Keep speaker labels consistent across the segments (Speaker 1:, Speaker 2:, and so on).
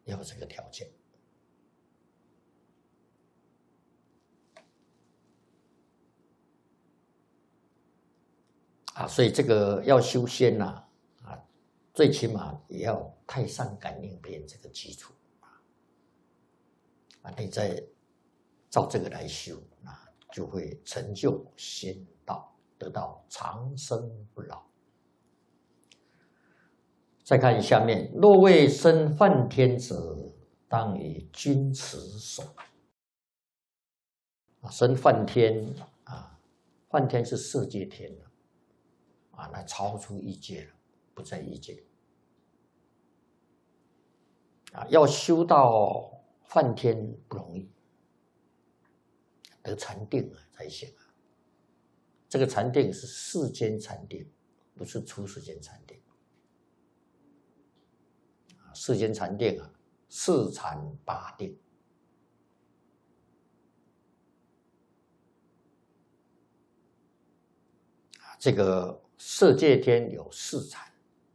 Speaker 1: 要有这个条件。所以这个要修仙呐，最起码也要太上感应篇这个基础你再照这个来修就会成就仙道，得到长生不老。再看下面，若未生梵天者，当以君持守。生梵天梵天是色界天那超出异界了，不在异界要修到梵天不容易，得禅定才行这个禅定是世间禅定，不是出世间禅定。世间禅定四禅八定。这个色界天有四禅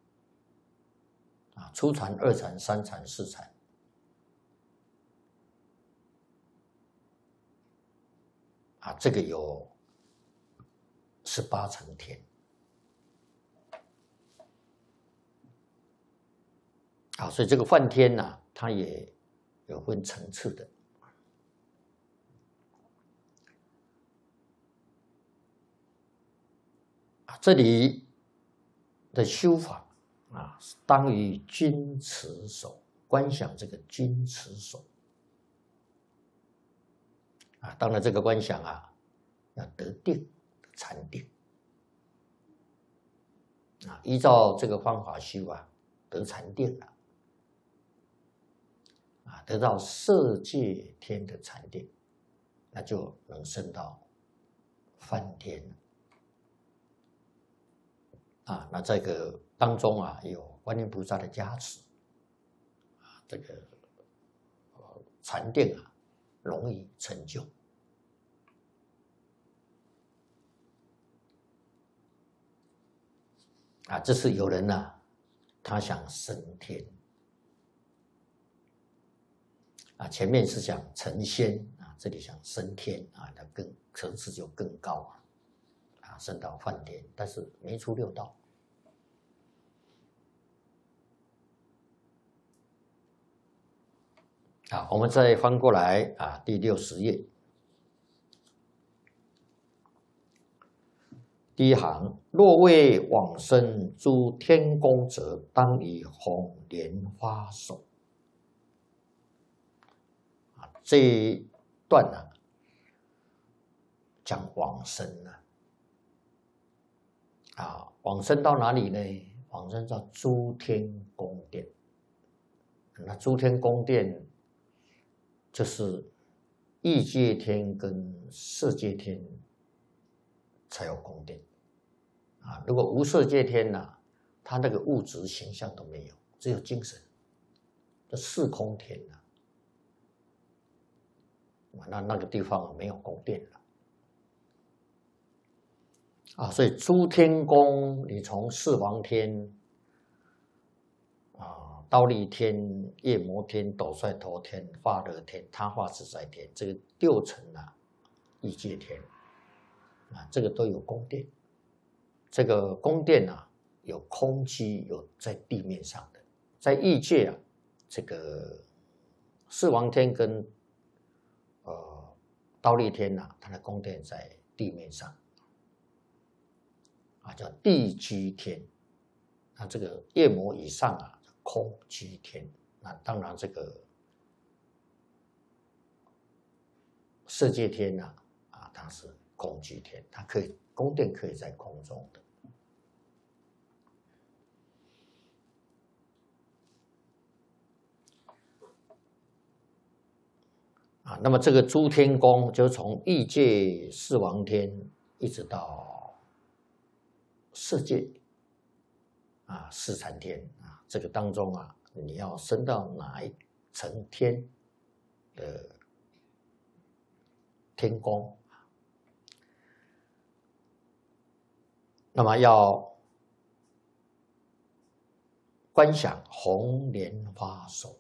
Speaker 1: 初禅、二禅、三禅、四禅这个有18层天所以这个梵天它也有分层次的这里的修法当于君持守，观想这个君持守当然这个观想要得定，禅定依照这个方法修得禅定了得到色界天的禅定，那就能升到梵天那这个当中有观音菩萨的加持这个禅定容易成就这是有人他想升天前面是想成仙这里想升天那更层次就更高升到梵天，但是没出六道我们再翻过来第60页第一行，若未往生诸天宫者，当以红莲花手这一段讲往生往生到哪里呢？往生到诸天宫殿。那诸天宫殿就是异界天跟色界天才有宫殿如果无色界天它那个物质形象都没有，只有精神，这四空天那个地方没有宫殿了所以诸天宫，你从四王天忉利天、夜摩天、斗率陀天、化乐天、他化自在天，这个6层异界天这个都有宫殿。这个宫殿有空基，有在地面上的。在异界这个四王天跟忉利天它的宫殿在地面上叫地居天。那这个夜摩以上空居天。那当然这个色界天它是空居天，它可以宫殿可以在空中的。那么这个诸天宫就从异界四王天一直到色界四禅天这个当中你要升到哪一层天的天宫，那么要观想红莲花手